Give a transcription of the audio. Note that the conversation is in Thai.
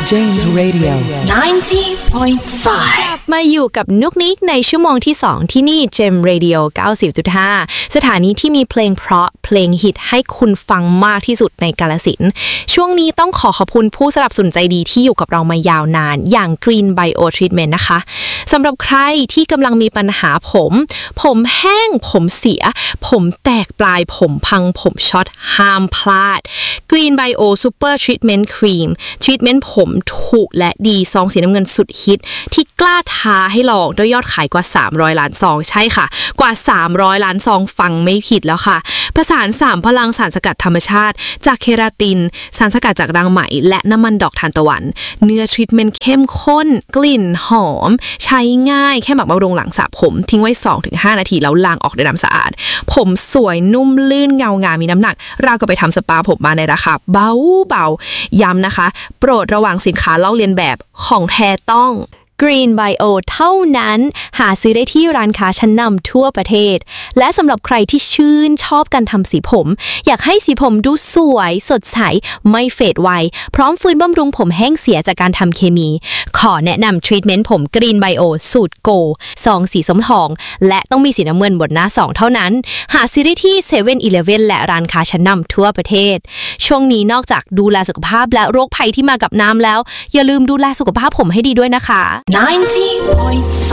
James Radio 90.5 มาอยู่กับนุกนิกในชั่วโมงที่2ที่นี่ James Radio 90.5 สถานีที่มีเพลงเพราะเพลงฮิตให้คุณฟังมากที่สุดในกาฬสินธุ์ช่วงนี้ต้องขอบคุณผู้สนับสนุนใจดีที่อยู่กับเรามายาวนานอย่าง Green Bio Treatment นะคะสำหรับใครที่กำลังมีปัญหาผมแห้งผมเสียผมแตกปลายผมพังผมช็อตห้ามพลาด Green Bio Super Treatment Cream ทรีทเมนต์ผมถูกและดีซองสีน้ำเงินสุดฮิตที่กล้าท้าให้ลองด้วยยอดขายกว่า300ล้านซองใช่ค่ะกว่า300ล้านซองฟังไม่ผิดแล้วค่ะผสาน3พลังสารสกัดธรรมชาติจากเคราตินสารสกัดจากรังไหมและน้ำมันดอกทานตะวันเนื้อทรีทเมนต์เข้มข้นกลิ่นหอมใช้ง่ายแค่หมักบำรุงหลังสระผมทิ้งไว้ 2-5 นาทีแล้วล้างออกด้วยน้ำสะอาดผมสวยนุ่มลื่นเงางามมีน้ำหนักราวกับไปทำสปาผมมาในราคาเบาย้ำนะคะโปรดระวังสินค้าลอกเลียนแบบของแท้ต้องGreen Bio เท่านั้นหาซื้อได้ที่ร้านค้าชั้นนำทั่วประเทศและสำหรับใครที่ชื่นชอบการทำสีผมอยากให้สีผมดูสวยสดใสไม่เฟดไวพร้อมฟื้นบำรุงผมแห้งเสียจากการทำเคมีขอแนะนำทรีทเมนต์ผม Green Bio สูตรโกซองสีส้มทองและต้องมีสีน้ำเงินบนหน้า2เท่านั้นหาซื้อได้ที่ 7-Eleven และร้านค้าชั้นนำทั่วประเทศช่วงนี้นอกจากดูแลสุขภาพและโรคภัยที่มากับน้ำแล้วอย่าลืมดูแลสุขภาพผมให้ดีด้วยนะคะ90.5